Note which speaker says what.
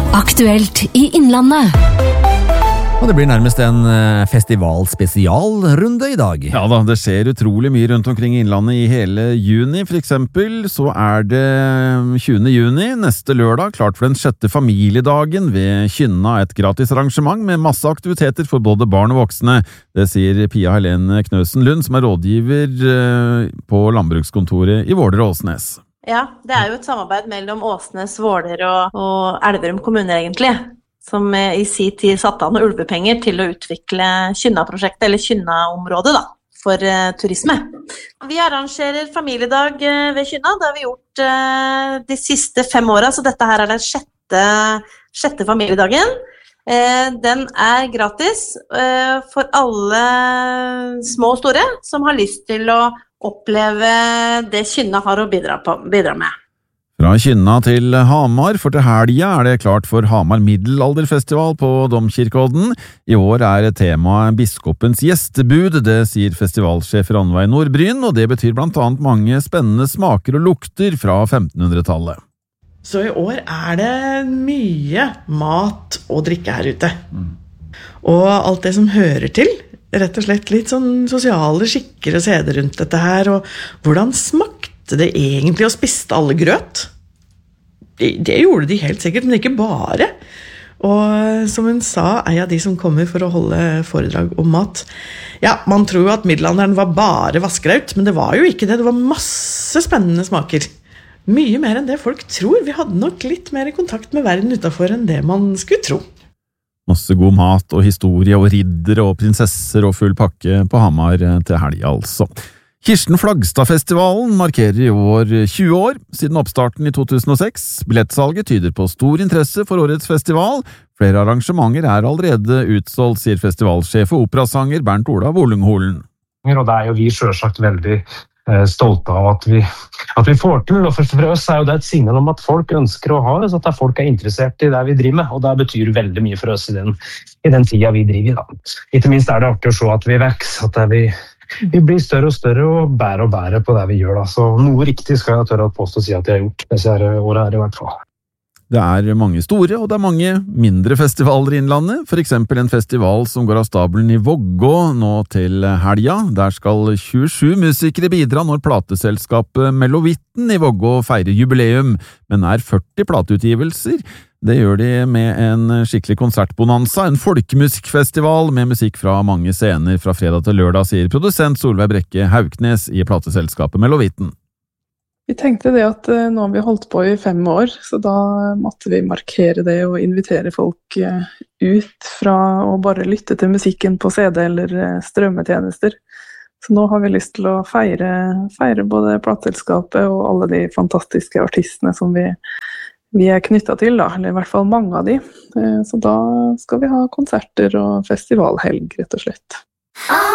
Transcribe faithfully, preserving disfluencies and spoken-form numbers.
Speaker 1: Aktuelt i Innlandet.
Speaker 2: Og det blir nærmest en festivalspesialrunde i dag.
Speaker 3: Ja da, det skjer utrolig mye rundt omkring i Innlandet i hele juni. For eksempel så er det tjuende juni, neste lørdag, klart for den sjette familiedagen ved Kynna, et gratis arrangement med masse aktiviteter for både barn og voksne. Det sier Pia Helene Knøsen Lund, som er rådgiver på landbrukskontoret i Våler og Åsnes.
Speaker 4: Ja, det er jo et samarbeid mellom Åsnes, Våler og, og Elverum kommuner egentlig, som i sin tid satte an ulvepenger til å utvikle Kynna-prosjektet, eller Kynna-området da, for uh, turisme. Vi arrangerer familiedag uh, ved Kynna, det har vi gjort uh, de siste fem årene, så dette her er den sjette, sjette familiedagen. Uh, den er gratis uh, for alle små og store som har lyst til å oppleve det Kynna har å bidra, på, bidra med.
Speaker 3: Fra Kynna til Hamar, for til helga er det klart for Hamar Middelalderfestival på Domkirkeodden. I år er temaet biskopens gjestebud, det sier festivalsjef Ranveig Nordbryn, og det betyr blant annet mange spennende smaker og lukter fra femtenhundretallet.
Speaker 5: Så i år er det mye mat og drikke her ute. Mm. Og alt det som hører til, rett og slett litt sånn sosiale skikker og seder rundt dette her, og hvordan smakte det egentlig å spiste alle grøt? Det, det gjorde de helt sikkert, men ikke bare. Og som hun sa, er av de som kommer for å holde foredrag om mat. Ja, man tror jo at middelalderen var bare vaskegraut, men det var jo ikke det. Det var masse spennende smaker. Mye mer enn det folk tror. Vi hadde nok litt mer kontakt med verden utenfor enn det man skulle tro.
Speaker 3: Masse god mat og historie og riddere og prinsesser og full pakke på Hamar til helga altså. Kirsten Flagstad-festivalen markerer i år tjue år, siden oppstarten i to tusen og seks. Billettsalget tyder på stor interesse for årets festival. Flere arrangementer er allerede utsolgt, sier festivalsjef og operasanger Bernt Olav Olungholen.
Speaker 6: Og det er jo vi selvsagt veldig eh, stolte av at vi, at vi får til, og for oss er jo det et signal om at folk ønsker å ha det, så at folk er interessert i det vi driver med, og det betyr veldig mye for oss i den, i den tida vi driver i. Da. Ikke minst er det artig å se at vi vekser, at vi Vi blir større og større og bære og bære på det vi gjør. Da. Så noe riktig skal jeg tørre å påstå å si at jeg har gjort disse årene her i hvert fall.
Speaker 3: Det er mange store, og det er mange mindre festivaler i Innlandet. For eksempel en festival som går av stabelen i Vågå nå til helga. Der skal tjuesju musikere bidra når plateselskapet Melovitten i Vågå feirer jubileum, men er førti plateutgivelser. Det gjør de med en skikkelig konsertbonanza, en folkemusikkfestival med musikk fra mange scener fra fredag til lørdag, sier produsent Solveig Brekke Hauknes i plateselskapet Melovitten.
Speaker 7: Vi tenkte det at nå har vi holdt på i fem år, så da måtte vi markere det og invitere folk ut fra å bare lytte til musikken på C D eller strømmetjenester. Så nå har vi lyst til å feire, feire både plateselskapet og alle de fantastiske artistene som vi Vi er knyttet til, da, eller i hvert fall mange av de. Så da skal vi ha konserter og festivalhelg, rett og slett.